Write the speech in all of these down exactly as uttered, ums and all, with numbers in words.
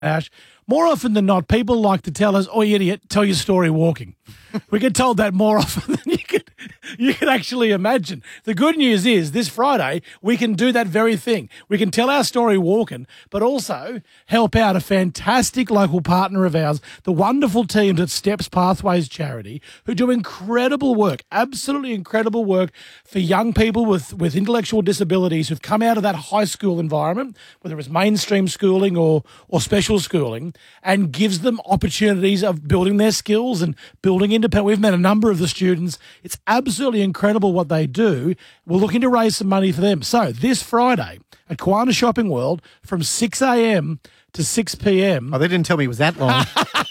Ash, more often than not, people like to tell us, "Oh, you idiot, tell your story walking." We get told that more often than you could, you can actually imagine. The good news is this Friday, we can do that very thing. We can tell our story walking, but also help out a fantastic local partner of ours, the wonderful teams at Steps Pathways Charity, who do incredible work, absolutely incredible work for young people with, with intellectual disabilities who've come out of that high school environment, whether it's mainstream schooling or, or special schooling, and gives them opportunities of building their skills and building independent. We've met a number of the students. It's absolutely incredible what they do. We're looking to raise some money for them. So this Friday at Kiwana Shopping World from six a.m. to six p.m. Oh, they didn't tell me it was that long.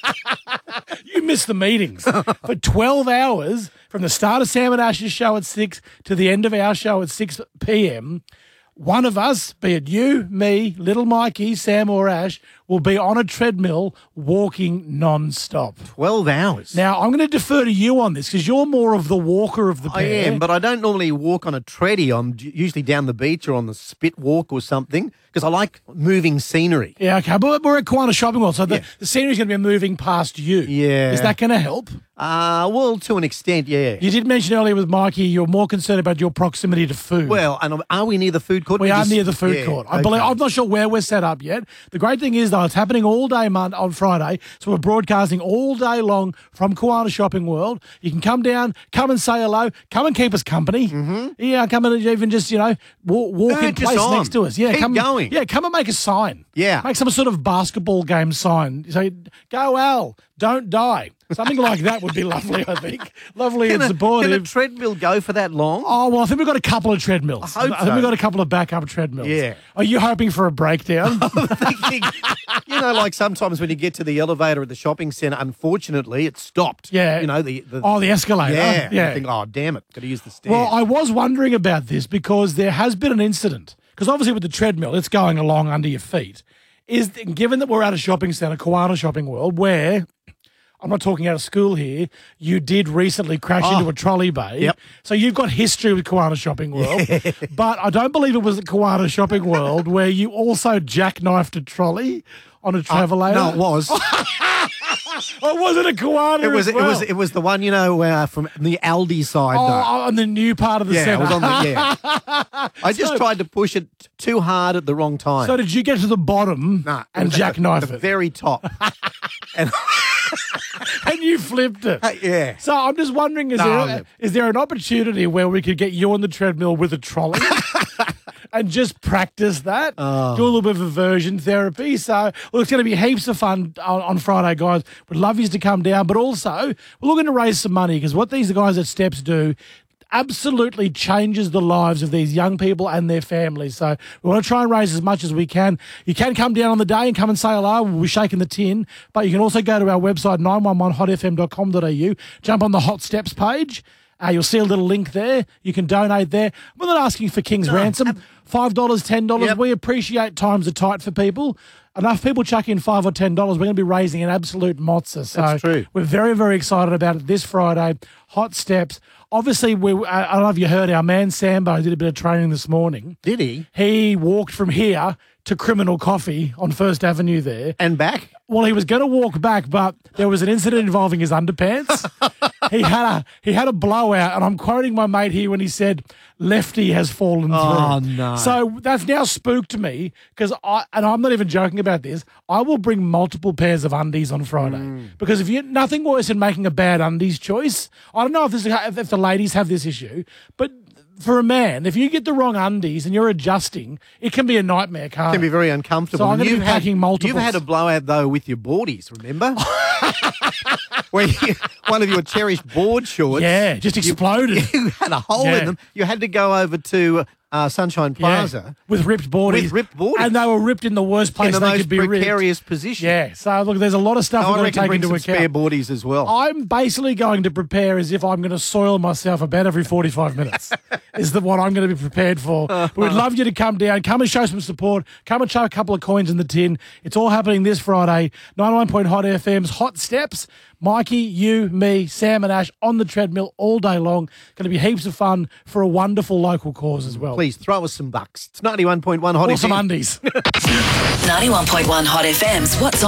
You missed the meetings. For twelve hours from the start of Sam and Ash's show at six to the end of our show at six p.m., one of us, be it you, me, little Mikey, Sam or Ash, will be on a treadmill walking non-stop. twelve hours. Now, I'm going to defer to you on this because you're more of the walker of the I pair. am, but I don't normally walk on a treadie. I'm d- usually down the beach or on the spit walk or something because I like moving scenery. Yeah, okay, but we're at Kiwana Shopping World, so the, Yeah. the scenery's going to be moving past you. Yeah. Is that going to help? Uh, well, to an extent, yeah. You did mention earlier with Mikey you're more concerned about your proximity to food. Well, and are we near the food court? We are just- near the food yeah, court. I okay. believe, I'm not sure where we're set up yet. The great thing is, though, it's happening all day Mon- on Friday, so we're broadcasting all day long from Kiwana Shopping World. You can come down, come and say hello, come and keep us company. Mm-hmm. Yeah, come and even just, you know, walk, walk in Urge us place on. next to us. Yeah, Keep come going. Yeah, come and make a sign. Yeah. Make some sort of basketball game sign. Say, go Al, don't die. Something like that would be lovely, I think. Lovely Can and a, supportive. can a treadmill go for that long? Oh, well, I think we've got a couple of treadmills. I hope think so. we've got a couple of backup treadmills. Yeah. Are you hoping for a breakdown? Thinking, you know, like sometimes when you get to the elevator at the shopping centre, unfortunately, it stopped. Yeah. You know, the... the Oh, the escalator. yeah. Yeah. I think, oh, damn it, got to use the stairs. Well, I was wondering about this because there has been an incident. Because obviously with the treadmill, it's going along under your feet. Is given that we're at a shopping centre, Kiwana Shopping World, where... I'm not talking out of school here. You did recently crash Oh. into a trolley bay. Yep. So you've got history with Kiwana Shopping World. But I don't believe it was at Kiwana Shopping World where you also jackknifed a trolley on a travelator. No, it was. Oh, was it a Kiwana It was, as well? it was, it was the one, you know, uh, from the Aldi side, Oh, though. on the new part of the Yeah, centre. it was on the, yeah. I just So- tried to push it too hard at the wrong time. So did you get to the bottom Nah, it and was at the- jackknife the it? very top. and And you flipped it. yeah. So I'm just wondering, is, No, there, no. is there an opportunity where we could get you on the treadmill with a trolley and just practice that? Oh. Do a little bit of aversion therapy. So, look, it's going to be heaps of fun on, on Friday, guys. We'd love you to come down, but also we're looking to raise some money because what these guys at Steps do absolutely changes the lives of these young people and their families. So we want to try and raise as much as we can. You can come down on the day and come and say hello. We'll be shaking the tin. But you can also go to our website, nine one one hot f m dot com dot a u, jump on the Hot Steps page. Uh, you'll see a little link there. You can donate there. We're not asking for King's ransom. five dollars, ten dollars. Yep. We appreciate times are tight for people. Enough people chuck in five or ten dollars. We're going to be raising an absolute mozza. So That's true. We're very, very excited about it this Friday. Hot Steps. Obviously, we, I I don't know if you heard our man Sambo did a bit of training this morning. Did he? He walked from here to Criminal Coffee on First Avenue there. And back? Well, he was going to walk back, but there was an incident involving his underpants. he had a he had a blowout, and I'm quoting my mate here when he said, "Lefty has fallen Oh, through." no. So that's now spooked me because I and I'm not even joking about this. I will bring multiple pairs of undies on Friday Mm. because if you nothing worse than making a bad undies choice. I don't know if this if, if the ladies have this issue, but. For a man, if you get the wrong undies and you're adjusting, it can be a nightmare, can't It can be it? very uncomfortable. So I'm gonna You've be had- packing multiples. You've had a blowout, though, with your boardies, remember? Where you, one of your cherished board shorts. Yeah, just exploded. You had a hole Yeah. in them. You had to go over to uh, Sunshine Plaza Yeah, with ripped boardies. With ripped boardies. And they were ripped in the worst in place the they most could be ripped. precarious position. Yeah, so look, there's a lot of stuff No, we've I got to reckon take bring into some account. spare boardies as well. I'm basically going to prepare as if I'm going to soil myself about every forty-five minutes. Is the what I'm going to be prepared for. But we'd love you to come down, come and show some support, come and chuck a couple of coins in the tin. It's all happening this Friday. ninety-one point Hot F M's Hot Steps. Mikey, you, me, Sam and Ash on the treadmill all day long. Going to be heaps of fun for a wonderful local cause as well. please throw us some bucks. It's ninety-one point one Hot Or F M. some undies. ninety-one point one Hot F M's What's